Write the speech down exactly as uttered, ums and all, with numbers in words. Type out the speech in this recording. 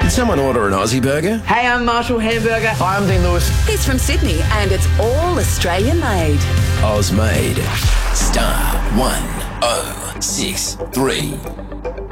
Did someone order an Aussie burger? Hey, I'm Marshall Hamburger. Hi, I'm Dean Lewis. He's from Sydney and it's all Australian made. Oz made. Star one oh six three.